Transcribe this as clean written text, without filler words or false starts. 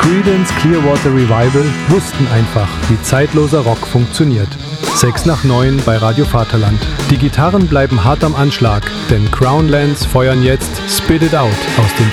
Creedence Clearwater Revival wussten einfach, wie zeitloser Rock funktioniert. 6 nach 9 bei Radio Vaterland. Die Gitarren bleiben hart am Anschlag, denn Crownlands feuern jetzt Spit It Out aus dem